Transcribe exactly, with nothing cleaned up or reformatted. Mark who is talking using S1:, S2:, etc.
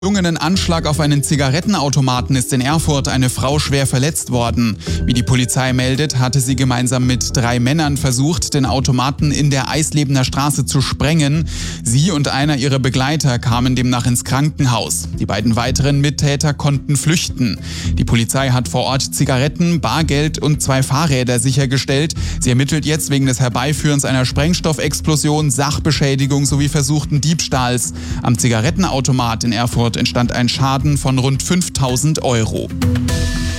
S1: gelungenen Anschlag auf einen Zigarettenautomaten ist in Erfurt eine Frau schwer verletzt worden. Wie die Polizei meldet, hatte sie gemeinsam mit drei Männern versucht, den Automaten in der Eislebener Straße zu sprengen. Sie und einer ihrer Begleiter kamen demnach ins Krankenhaus. Die beiden weiteren Mittäter konnten flüchten. Die Polizei hat vor Ort Zigaretten, Bargeld und zwei Fahrräder sichergestellt. Sie ermittelt jetzt wegen des Herbeiführens einer Sprengstoffexplosion, Sachbeschädigung sowie versuchten Diebstahls. Am Zigarettenautomat in Erfurt entstand ein Schaden von rund fünftausend Euro.